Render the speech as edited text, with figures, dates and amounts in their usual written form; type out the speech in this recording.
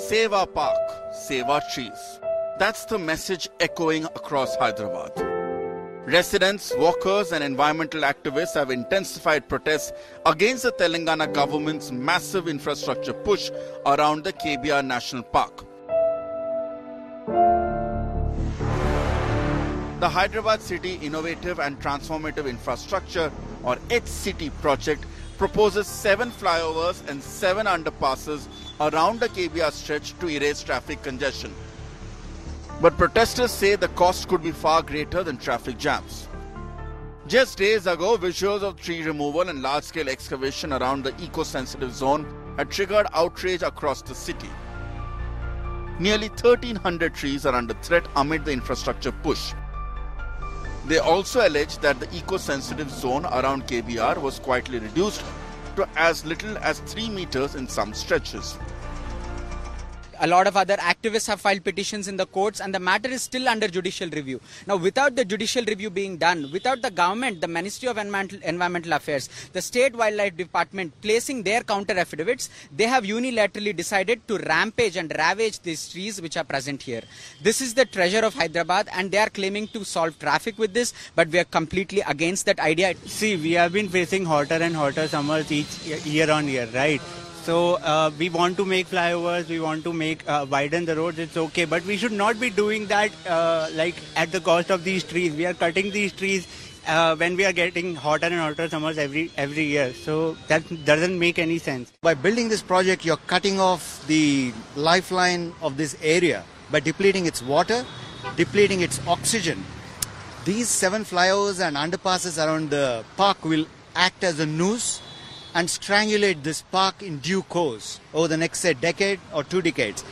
Save our park, save our trees. That's the message echoing across Hyderabad. Residents, walkers and environmental activists have intensified protests against the Telangana government's massive infrastructure push around the KBR National Park. The Hyderabad City Innovative and Transformative Infrastructure or HCT project proposes 7 flyovers and 7 underpasses around the KBR stretch to erase traffic congestion. But protesters say the cost could be far greater than traffic jams. Just days ago, visuals of tree removal and large-scale excavation around the eco-sensitive zone had triggered outrage across the city. Nearly 1,300 trees are under threat amid the infrastructure push. They also allege that the eco-sensitive zone around KBR was quietly reduced to as little as 3 meters in some stretches. A lot of other activists have filed petitions in the courts and the matter is still under judicial review. Now, without the judicial review being done, without the government, the Ministry of Environmental Affairs, the State Wildlife Department placing their counter affidavits, they have unilaterally decided to rampage and ravage these trees which are present here. This is the treasure of Hyderabad and they are claiming to solve traffic with this, but we are completely against that idea. See, we have been facing hotter and hotter summers each year on year, right? So we want to make flyovers, we want to make widen the roads, it's okay. But we should not be doing that like at the cost of these trees. We are cutting these trees when we are getting hotter and hotter summers every year. So that doesn't make any sense. By building this project, you're cutting off the lifeline of this area by depleting its water, depleting its oxygen. These 7 flyovers and underpasses around the park will act as a noose and strangulate this park in due course over the next, say, decade or 2 decades.